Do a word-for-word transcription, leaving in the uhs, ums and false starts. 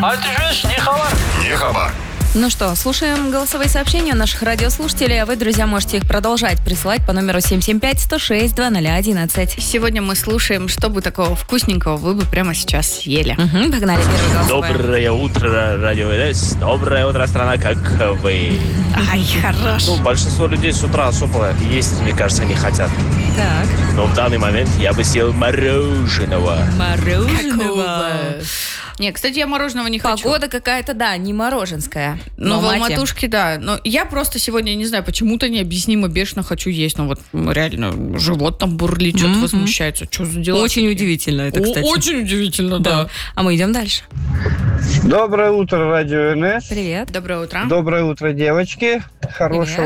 А ты же не хабар. Не хабар. Ну что, слушаем голосовые сообщения наших радиослушателей, а вы, друзья, можете их продолжать присылать по номеру семь семь пять сто шесть двадцать ноль одиннадцать. Сегодня мы слушаем, что бы такого вкусненького вы бы прямо сейчас съели. Угу, погнали первый голосовой. Доброе утро, Радио ЛС. Доброе утро, страна, как вы? Ай, хорош. Ну, большинство людей с утра особо есть, мне кажется, не хотят. Так. Но в данный момент я бы съел мороженого. Мороженого. Не, кстати, я мороженого не хочу. Погода какая-то, да, не мороженская. Ну, в мате. Алматушке, да. Но я просто сегодня, не знаю, почему-то необъяснимо бешено хочу есть. Ну, вот реально, живот там бурлит, что-то Мгм. возмущается. Что за дела? Очень удивительно это, О, кстати. Очень удивительно, да. Да. А мы идем дальше. Доброе утро, Радио эн эс. Привет. Доброе утро. Доброе утро, девочки. Хорошего